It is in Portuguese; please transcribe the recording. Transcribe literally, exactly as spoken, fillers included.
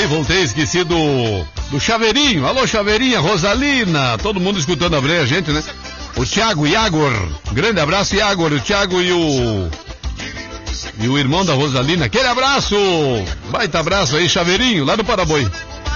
voltei, voltei, esqueci do, do Chaveirinho. Alô, Chaveirinha, Rosalina, todo mundo escutando a gente, né? O Thiago, Iagor, grande abraço, Iagor, o Thiago e o... E o irmão da Rosalina, aquele abraço, baita abraço aí, Chaveirinho, lá do Paraboy.